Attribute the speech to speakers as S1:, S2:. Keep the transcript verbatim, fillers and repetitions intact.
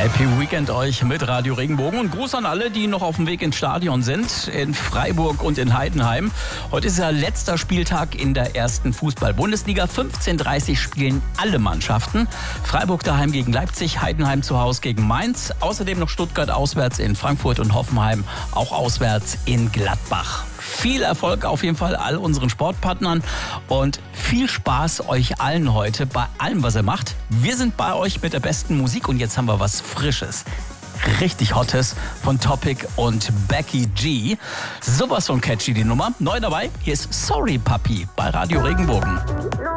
S1: Happy Weekend euch mit Radio Regenbogen und Gruß an alle, die noch auf dem Weg ins Stadion sind, in Freiburg und in Heidenheim. Heute ist ja letzter Spieltag in der ersten Fußball-Bundesliga. fünfzehn Uhr dreißig spielen alle Mannschaften. Freiburg daheim gegen Leipzig, Heidenheim zu Hause gegen Mainz. Außerdem noch Stuttgart auswärts in Frankfurt und Hoffenheim auch auswärts in Gladbach. Viel Erfolg auf jeden Fall all unseren Sportpartnern und viel Spaß euch allen heute bei allem, was ihr macht. Wir sind bei euch mit der besten Musik und jetzt haben wir was Frisches, richtig Hottes von Topic und Becky G. Sowas von catchy die Nummer. Neu dabei, hier ist Sorry Papi bei Radio Regenbogen.